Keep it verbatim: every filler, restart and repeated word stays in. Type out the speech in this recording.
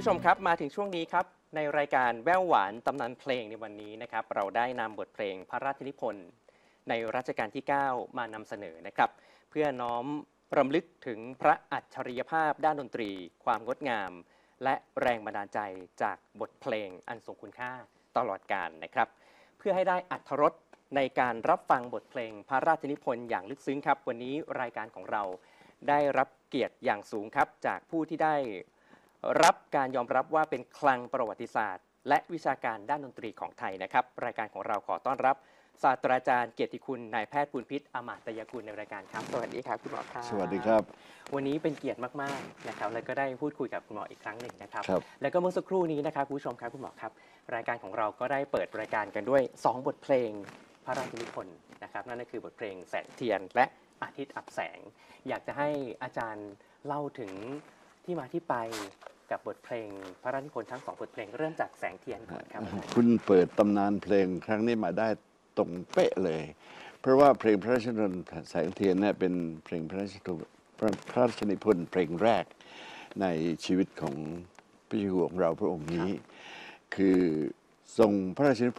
ผู้ชมครับมาถึงช่วงนี้ครับในรายการแว่วหวานตำนานเพลงในวันนี้นะครับเราได้นำบทเพลงพระราชนิพนธ์ในรัชกาลที่ เก้ามานำเสนอนะครับเพื่อน้อมรำลึกถึงพระอัจฉริยภาพด้านดนตรี ความงดงาม และแรงบันดาลใจจากบทเพลงอันทรงคุณค่าตลอดกาลนะครับเพื่อให้ได้อรรถรสในการรับฟังบทเพลงพระราชนิพนธ์อย่างลึกซึ้งครับวันนี้รายการของเราได้รับเกียรติอย่างสูงครับจากผู้ที่ได้รับการยอมรับว่าเป็นคลังประวัติศาสตร์และวิชาการด้านดนตรีของไทยนะครับรายการของเราขอต้อนรับศาสตราจารย์เกียรติคุณนายแพทย์ภูลพิษอมาตยกุลในรายการครับสวัสดีครับคุณหมอครับสวัสดีครับวันนี้เป็นเกียรติมากๆนะครับแล้วก็ได้พูดคุยกับคุณหมออีกครั้งหนึ่งนะครับครับแล้วก็เมื่อสักครู่นี้นะครับคุณผู้ชมครับคุณหมอครับรายการของเราก็ได้เปิดรายการกันด้วยสองบทเพลงพระราชนิพนธ์นะครับนั่นก็คือบทเพลงแสงเทียนและอาทิตย์อับแสงอยากจะให้อาจารย์เล่าถึงที่มาที่ไปกับบทเพลงพระราชนิพนธ์ทั้งสองบทเพลงเริ่มจากแสงเทียนก่อนครับคุณเปิดตำนานเพลงครั้งนี้มาได้ตรงเป๊ะเลยเพราะว่าเพลงพระราชนิพนธ์แสงเทียนเนี่ยเป็นเพลงพระราชพระราชนิพนธ์เพลงแรกในชีวิตของพระเจ้าอยู่หัวของเราพระองค์นี้คือทรงพระราชนิ